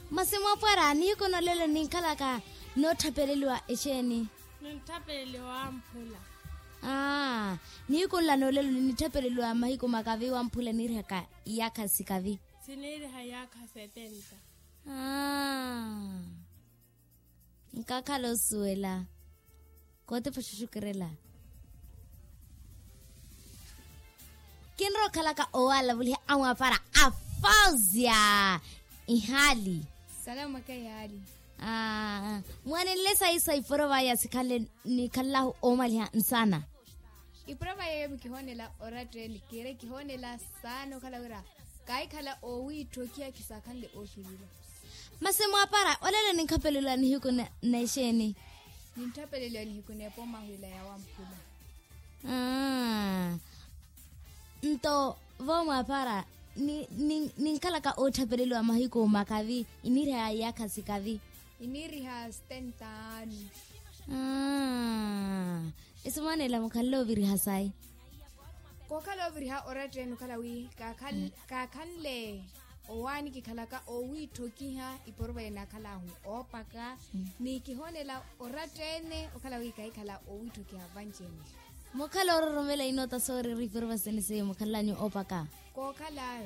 Masemo para ni kono lelo ni kala ka no thapelelwa esheni. Ni thapelelwa mphula. Ni kono la no lelo ni thapelelwa mahiko makavi wa mphula ni reka yaka sikavi. Sineri hayaka 70. Nkakalo suela. Kote pashukurela. Kinro kalaka owala buli awa para afazia ihali. Salama kai hali. Mwane lesa isa iforova ya sikale ni kallahu omalia nsana. Iprova ya mkihonela oratreli kire kihonela sano kalawira. Kai kala owi tokia kisakande oshirila. Masemo apara olele ninkapelula ni huko na isheni. Nintapelelwa ni huko nepo mahwila ya wampula. Nto voma apara ninkala ka othapelelwa mahiko makavi iniri ya kasikavi. Iniri ha stentani. Isumane la mukhallo viri hasai. Ko kala viri ha oratrenu kalawi kakanle owani kikalaka owi tokiha iporwa ina kalahu opaka ni kihonela oratrene okalawi kai kala owi tokiha vanjeni. Mukhallo romela inota sori riferwa senese mukhallanyo opaka. Ko kala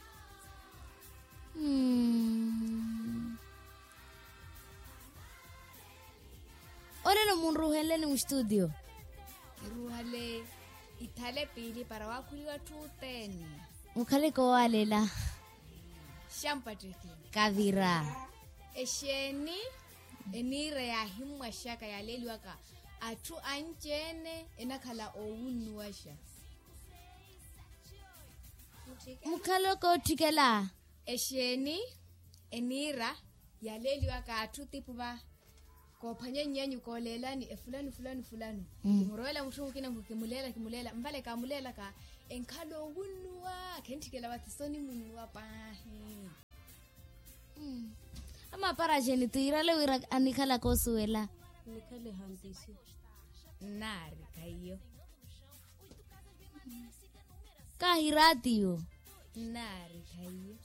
Olele munruhele ni studio. Ruhale itale pili para wakuliwa 210. Mukhale ko walela. Shampatiki. Kavira. Esheni enire ya himwa shaka ya leli waka atu anjene enakala owunu washa. Mukhalo ko tikela. Esheni enira ya leli waka atu tipuba ko phanye nyanyu ko lelani fulani. Ngorola muthu kina kimulela mbale kamulela ka enkhalo owunwa kentikela batisoni munwa pahi. Ama para jeni tuirale wira anikala ko suela. Nikale hantisi. Nari kayo. Kahiratiyo. Nari kayo.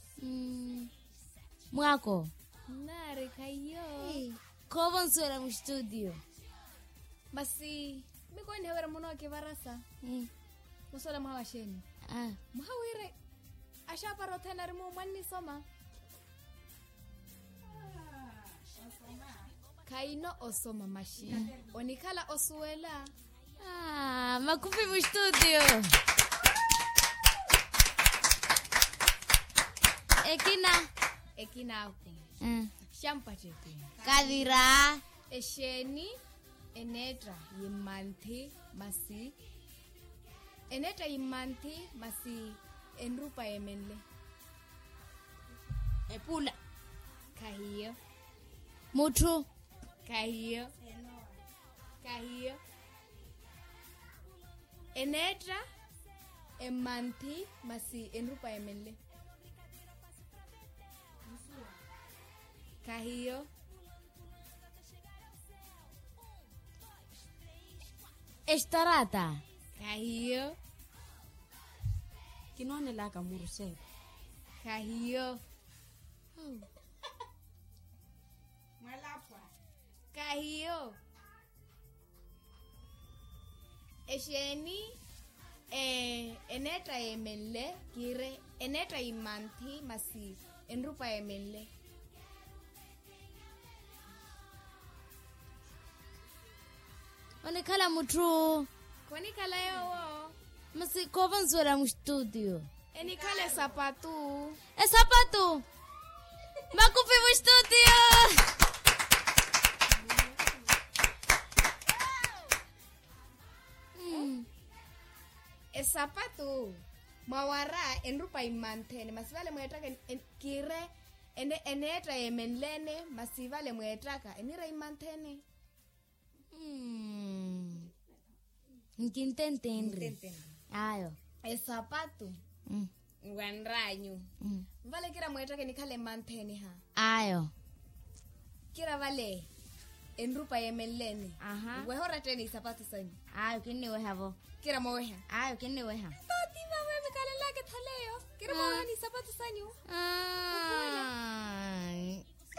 Mwako. Nari kayo. Ko bonsuela mu studio. Basi miko ndewera muno ke barasa. Musola mawasheni. Muhawire ashaparo tena rimu mwanni soma. Kaino osoma mashi. Onikala osuela. Makufi mu studio. Ekina aku. Shampatiki. Kavira. Esheni enetra yimanthi masi. Enetra yimanthi masi enrupa emenle. Epula. Kahiyo. Muthu. Kahiyo. Enetra emanthi masi enrupa emenle. Kahiyo. Estarata. Kahiyo. Kinone la ka muruse. Kahiyo. Kahiyo. Esheni enetra emenle kire enetra imanthi masi enrupa emenle. Onikala muthu. Kwani kala yo Masi ko bonsuela mu studio. enikale sapatu. Sapatu. Makufi mu studio. Sapatu mawara enrupa imantene masivale mwetaka kire enetra emenlene masivale mwetaka enira imantene. Nkintentendre. Ayo. Sapatu ngwanranyu. Vale kira mwetaka nikale mantene ha. Ayo. Kira vale enrupa emenlene. Wehora tena sapatu sanyu. Ayo kinni wehavo. Kira moweha. Ayo kinni weha. Toti mama mekale lake thaleo. Kira moweha ni sapatu sanyu.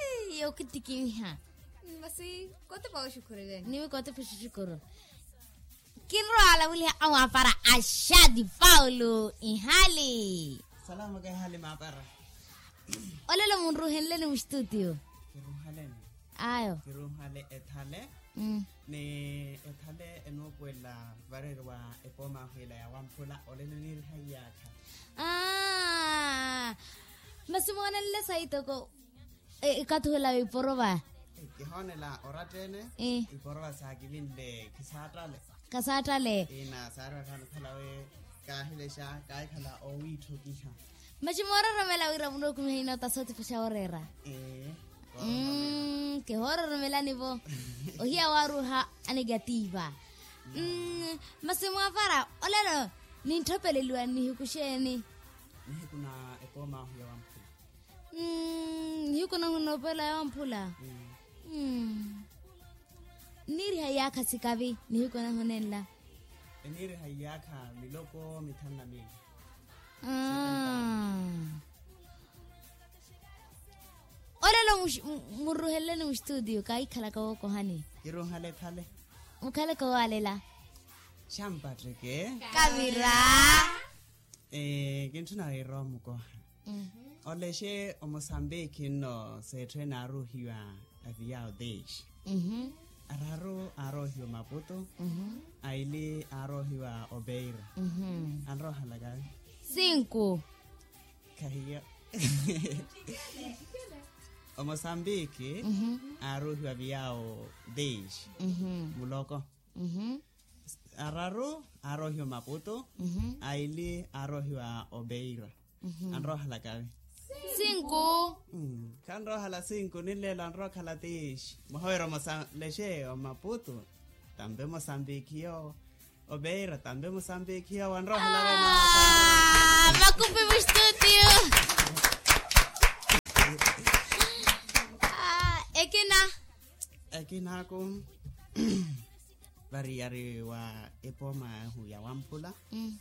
o kitiking ha Masi, kote pa o shukuru gani? ni ko te shukuru kinro ala wili awa para ashadi Paulo ihali Salama kay hali mapara. olelo munru henle no studio Kiruhalen. ayo Kiruhale ethale. Ne ethale enokwela varerwa epoma hwela ya wampula olelo ni hayaka. masimona le saito ko ikathola iporoba Ke honela oratene iporwa sa kilinde kisatale. kasatale Ina sarwa kan khalawe ka hilesha ka khala o witho kisha. machimora romela ira muno kumhina tasoti fashaorera ke horo romela nivo ohia waruha anegativa masimo afara olelo ni ntopelelwa ni kusheni Ni kuna epoma hwela wampula. yuko na hunopela ya mpula niri hayaka sikavi ni yuko na hunenla Eniri hayaka miloko mitanda mingi. olelo muruhele ni studio kai khala ka ko hani Kiruhale thale. mukhale ko walela Shampatrike. kavira Kintuna iromu ko. Oleshe o Mozambique no se trena ruhiwa aviao desh. Ararohiwa Maputo. Aili arohiwa Obeira. Anroha laga. 5 Kahiya. O Mozambique arohiwa aviao desh. Muloko. Arohiwa Maputo. Aili arohiwa Obeira. Anroha laga. 5 Kan roha la 5 nilela roha la 10 mohoero leshe o Maputo tambe Mozambique yo Obeira tambe Mozambique yo an roha la makupe mu studio ekina ko variari wa epoma hu ya wampula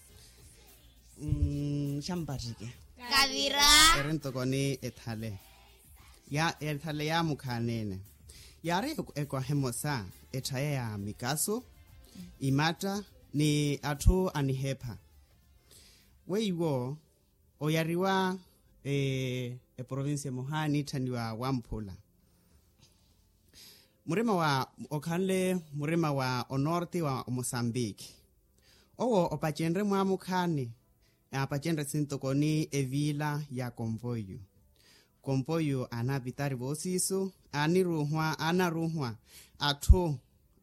Shampatrike kavira Erento koni ethale ya mukhanene yare ekwa hemosa ethaya ya mikaso imata ni athu anihepa weiwo oyariwa province mohani thaniwa wampula murema wa okhanle murema wa onorte wa Mozambique owo opachenre mwa mukhane apachenre sintokoni evila ya Kompoyo anabitari bosiso anaruhwa atho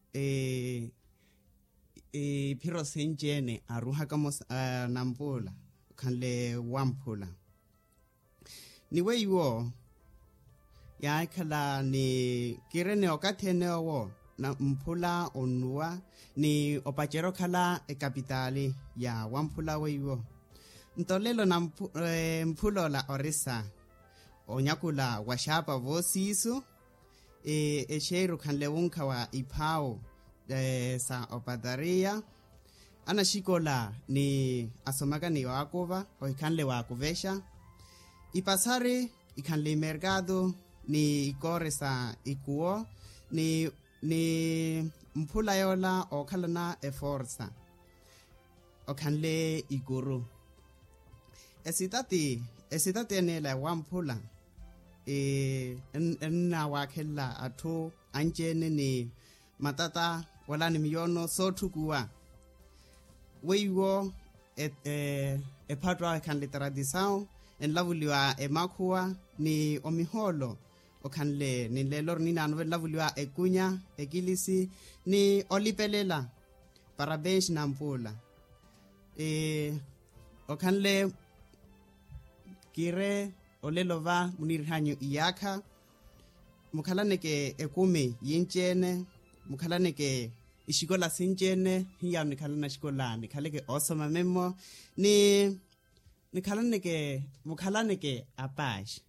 piro senjene aruha kamos nampula khanle wampula niwe iwo ya khala ni kirene okathene owo na mpula onua ni opachero khala capitali ya wampula weiwo ntolelo na mphulo la orisa onyakula washapa vosiso esheru khanle unka wa iphao sa opadaria anashikola ni asomaka ni wakova oikhanle wakuvesha ipasare ikhanle mercado ni ikore sa ikuo ni mphula yola okhalana eforza okhanle iguru esitati enela wamphula enna wakhela atho anjene ni matata wala ni miyono sothukua weiwo ephatwa khanle tradição enlavuliwa emakhua ni omiholo okhanle ni lelor ni nanu lavuliwa ekunya ekilisi ni olipelela parabéns nampula okhanle kire olelova munirhanyo iyakha mukhalaneke ekume yinchene mukhalaneke ishikola sinchene hiya nikhalana shikola nikhaleke osoma memo ni nikhalaneke mukhalaneke apash